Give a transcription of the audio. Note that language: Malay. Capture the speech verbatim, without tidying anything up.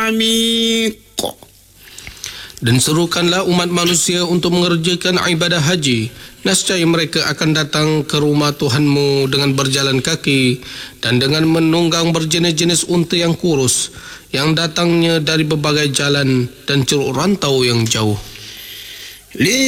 amiq. Dan serukanlah umat manusia untuk mengerjakan ibadah haji. Nescaya mereka akan datang ke rumah Tuhanmu dengan berjalan kaki dan dengan menunggang berjenis-jenis unta yang kurus yang datangnya dari berbagai jalan dan curug rantau yang jauh.